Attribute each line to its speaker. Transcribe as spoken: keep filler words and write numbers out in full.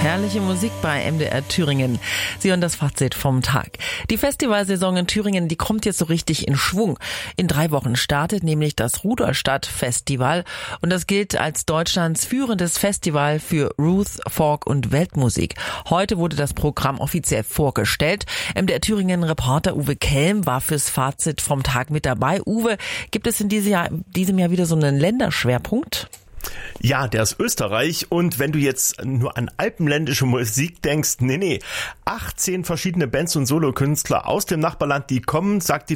Speaker 1: herrliche Musik bei M D R Thüringen. Sie hören das Fazit vom Tag. Die Festivalsaison in Thüringen, die kommt jetzt so richtig in Schwung. In drei Wochen startet nämlich das Rudolstadt-Festival und das gilt als Deutschlands führendes Festival für Roots, Folk und Weltmusik. Heute wurde das Programm offiziell vorgestellt. M D R Thüringen-Reporter Uwe Kelm war fürs Fazit vom Tag mit dabei. Uwe, gibt es in diesem Jahr, diesem Jahr wieder so einen Länderschwerpunkt?
Speaker 2: Ja, der ist Österreich, und wenn du jetzt nur an alpenländische Musik denkst, nee, nee, achtzehn verschiedene Bands und Solokünstler aus dem Nachbarland, die kommen, sagt die